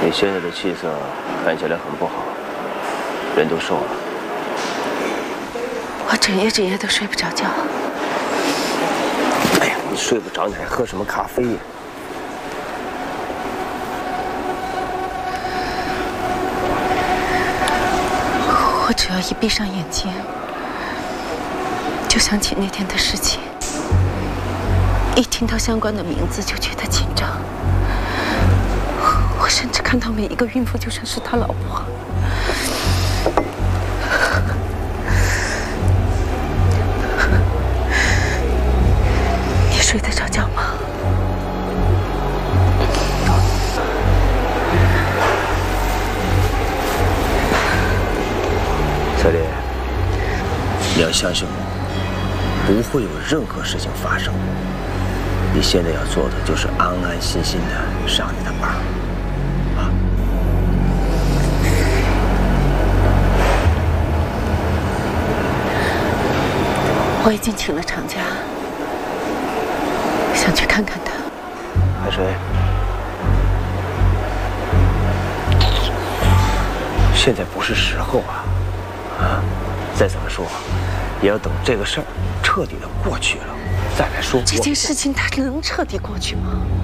你现在的气色看起来很不好，人都瘦了。 我整夜都睡不着觉。 哎呀，你睡不着，你还喝什么咖啡呀？ 我只要一闭上眼睛，就想起那天的事情，一听到相关的名字就觉得紧张。我甚至看到每一个孕妇就像是他老婆。你睡得着觉吗？ 彩莲，你要相信我，不会有任何事情发生。你现在要做的就是安安心心的上你的班，啊！ 我已经请了长假，想去看看他。 海水，现在不是时候啊！再怎么说，也要等这个事儿彻底的过去了再来说。 这件事情它能彻底过去吗？